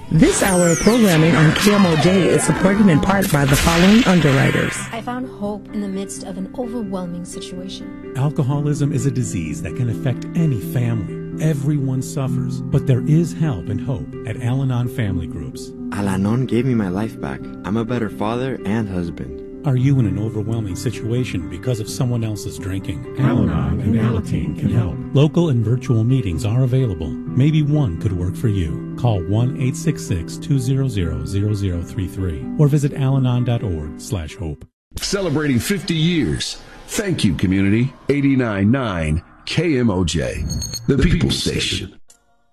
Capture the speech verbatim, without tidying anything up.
This hour of programming on K M O J is supported in part by the following underwriters. I found hope in the midst of an overwhelming situation. Alcoholism is a disease that can affect any family. Everyone suffers, but there is help and hope at Al-Anon Family Groups. Al-Anon gave me my life back. I'm a better father and husband. Are you in an overwhelming situation because of someone else's drinking? Al-Anon and Alateen can help. Local and virtual meetings are available. Maybe one could work for you. Call one eight six six, two zero zero, zero zero three three or visit alanon dot org slash hope. Celebrating fifty years. Thank you, community. eighty-nine point nine K M O J, the People Station.